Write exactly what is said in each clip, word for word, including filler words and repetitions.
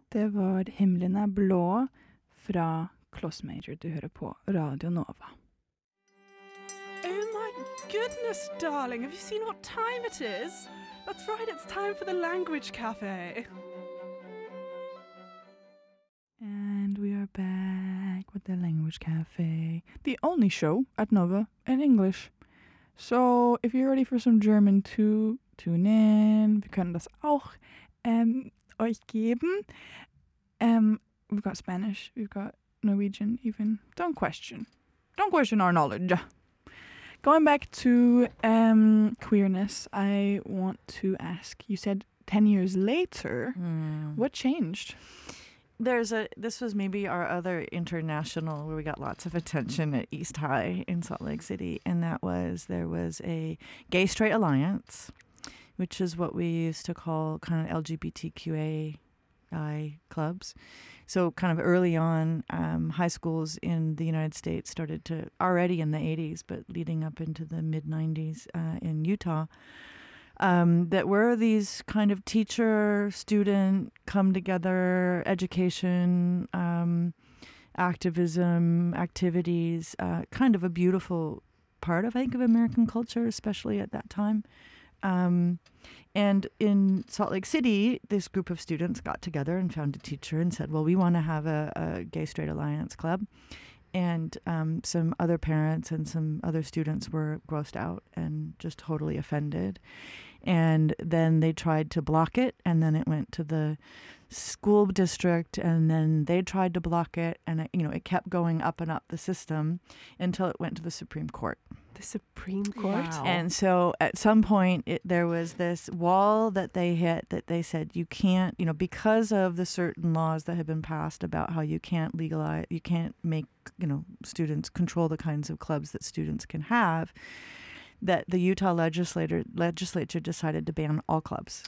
Det var Himmelen er blå fra Kloss Major. Du hører på Radio Nova. Oh my goodness, darling. Have you seen what time it is? That's right, it's time for the Language Cafe. And we are back with the Language Cafe. The only show at Nova in English. So if you're ready for some German too, tune in. Wir können das auch um, euch geben. Um, we've got Spanish, we've got Norwegian even. Don't question. Don't question our knowledge. Going back to um, queerness, I want to ask, you said ten years later, Mm. what changed? There's a, this was maybe our other international where we got lots of attention at East High in Salt Lake City. And that was, there was a Gay Straight Alliance, which is what we used to call kind of L G B T Q A I clubs. So kind of early on, um, high schools in the United States started to, already in the eighties, but leading up into the mid nineties uh, in Utah, um, that were these kind of teacher, student, come together, education, um, activism, activities, uh, kind of a beautiful part of, I think, of American culture, especially at that time. Um, and in Salt Lake City, this group of students got together and found a teacher and said, well, we want to have a, a Gay Straight Alliance club. And um, some other parents and some other students were grossed out and just totally offended. And then they tried to block it, and then it went to the school district, and then they tried to block it, and it, you know, it kept going up and up the system until it went to the Supreme Court. The Supreme Court? Wow. And so at some point it, there was this wall that they hit that they said you can't, you know, because of the certain laws that have been passed about how you can't legalize, you can't make, you know, students control the kinds of clubs that students can have, that the Utah legislator legislature decided to ban all clubs.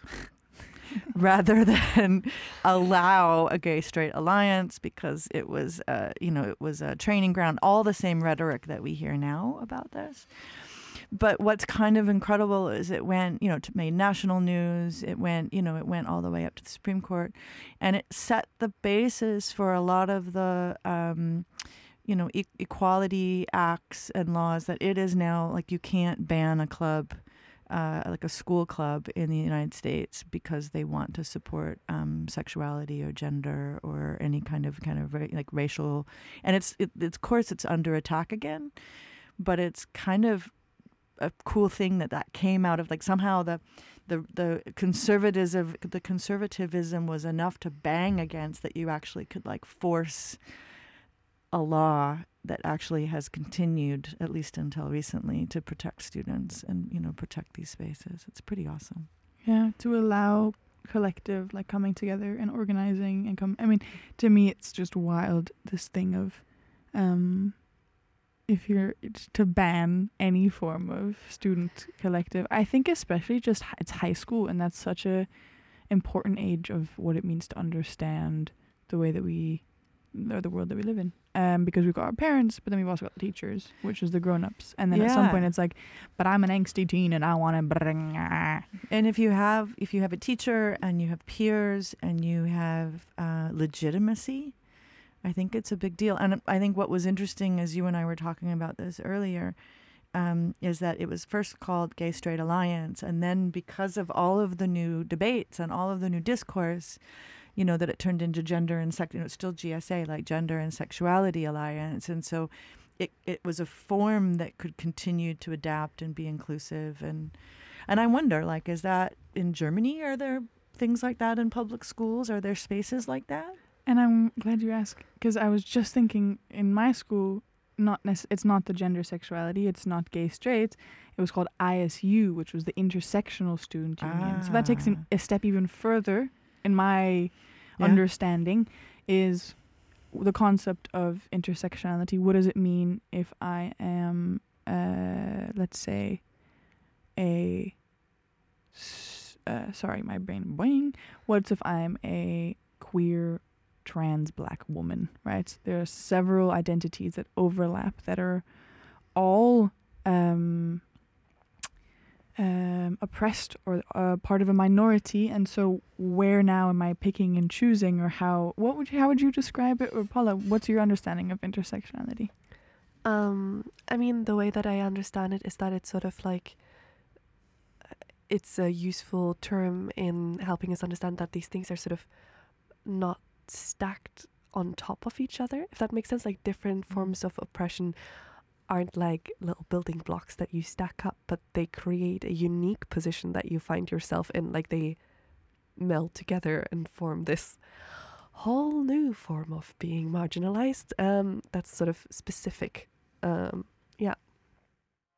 Rather than allow a gay straight alliance, because it was, uh, you know, it was a training ground, all the same rhetoric that we hear now about this. But what's kind of incredible is it went, you know, to made national news. It went, you know, it went all the way up to the Supreme Court, and it set the basis for a lot of the, um, you know, e- equality acts and laws that it is now like you can't ban a club. Uh, like a school club in the United States because they want to support um, sexuality or gender or any kind of kind of ra- like racial, and it's it, it's of course it's under attack again, but it's kind of a cool thing that that came out of, like somehow the the the conservatism the conservatism was enough to bang against that you actually could like force a law that actually has continued, at least until recently, to protect students and, you know, protect these spaces. It's pretty awesome. Yeah, to allow collective, like coming together and organizing and come. I mean, to me, it's just wild, this thing of, um, if you're to ban any form of student collective. I think especially just h- it's high school, and that's such a important age of what it means to understand the way that we, or the world that we live in. Um, because we've got our parents, but then we've also got the teachers, which is the grown-ups. And then at some Yeah. point it's like, but I'm an angsty teen and I want to bring... ah." And if you have if you have a teacher and you have peers and you have uh, legitimacy, I think it's a big deal. And I think what was interesting, as you and I were talking about this earlier, um, is that it was first called Gay Straight Alliance, and then because of all of the new debates and all of the new discourse, you know, that it turned into Gender and Sex, you know, it's still G S A, like Gender and Sexuality Alliance. And so it, it was a form that could continue to adapt and be inclusive. And and I wonder, like, is that in Germany? Are there things like that in public schools? Are there spaces like that? And I'm glad you asked, because I was just thinking in my school, not nec- it's not the gender sexuality, it's not gay straight. It was called I S U, which was the Intersectional Student Union. So that takes Ah. an, a step even further, in my Yeah. understanding, is the concept of intersectionality. What does it mean if I am, uh, let's say, a, s- uh, sorry, my brain boing. What if I'm a queer trans black woman, right? There are several identities that overlap that are all um, um, oppressed or uh, part of a minority, and so where now am I picking and choosing, or how? What would you, how would you describe it? Or Paula, what's your understanding of intersectionality? Um, I mean, the way that I understand it is that it's sort of like it's a useful term in helping us understand that these things are sort of not stacked on top of each other, if that makes sense. Like different forms of oppression aren't like little building blocks that you stack up, but they create a unique position that you find yourself in. Like they meld together and form this whole new form of being marginalized. Um, that's sort of specific. Um, yeah,